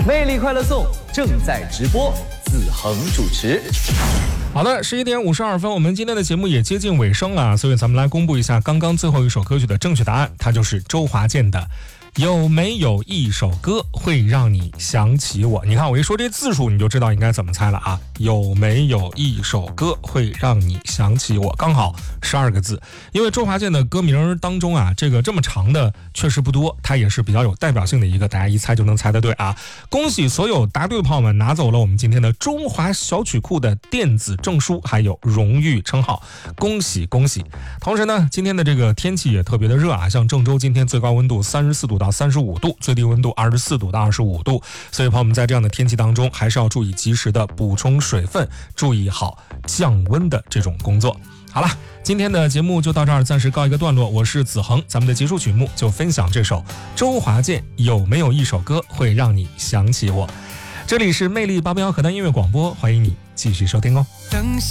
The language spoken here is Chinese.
魅力快乐颂正在直播，子恒主持。 好的，11点52分，我们今天的节目也接近尾声了，所以咱们来公布一下刚刚最后一首歌曲的正确答案，它就是周华健的有没有一首歌会让你想起我？你看我一说这字数你就知道应该怎么猜了啊！有没有一首歌会让你想起我？刚好12个字，因为周华健的歌名当中啊，这么长的确实不多，它也是比较有代表性的一个，大家一猜就能猜得对啊！恭喜所有答对的朋友们拿走了我们今天的中华小曲库的电子证书，还有荣誉称号，恭喜恭喜！同时呢，今天的这个天气也特别的热啊，像郑州今天最高温度34度到35度，最低温度24度到25度，所以朋友们在这样的天气当中，还是要注意及时的补充水分，注意好降温的这种工作。好了，今天的节目就到这儿，暂时告一个段落。我是子恒，咱们的结束曲目就分享这首周华健有没有一首歌会让你想起我？这里是魅力881河南音乐广播，欢迎你继续收听哦。